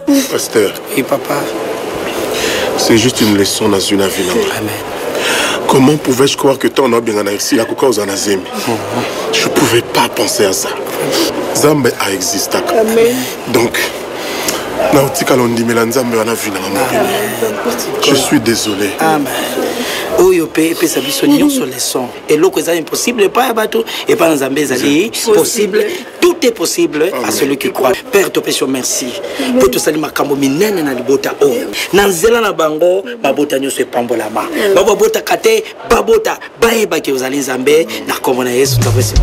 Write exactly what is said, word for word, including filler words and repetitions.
Pasteur. Oui, papa. C'est juste une leçon dans une vie. Amen. Comment pouvais-je croire que ton homme est ici, la coca aux anazemi? Je ne pouvais pas penser à ça. Zambe a existé. Amen. Donc, je suis désolé. Amen. Oyo pe pe sa bisonion sur les sons et l'eau c'est impossible pas bateau et pas dans Zambézali possible tout est possible à celui qui croit. Père te pèse merci pour tout ça ma kambo minene na libota o na nzela na bango babota nyo se pambola ma babota kate babota bae ba ke uzali Zambé na komona Yesu tavesi